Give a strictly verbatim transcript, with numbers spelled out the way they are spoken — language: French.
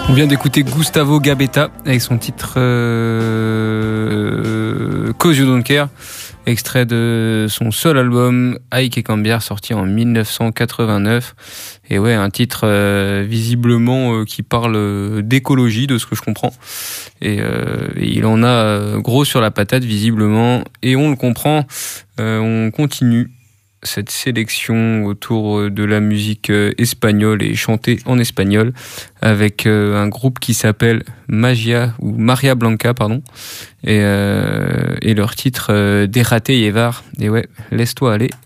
On vient d'écouter Gustavo Gabetta avec son titre euh, Cause You Don't Care, extrait de son seul album Ay Que Cambiar, sorti en dix-neuf cent quatre-vingt-neuf. Et ouais, un titre euh, visiblement euh, qui parle d'écologie, de ce que je comprends. Et, euh, et il en a euh, gros sur la patate visiblement, et on le comprend. Euh, on continue cette sélection autour de la musique espagnole et chantée en espagnol avec un groupe qui s'appelle Magia ou Maria Blanca pardon et, euh, et leur titre Déjate Llevar. Et ouais, laisse-toi aller.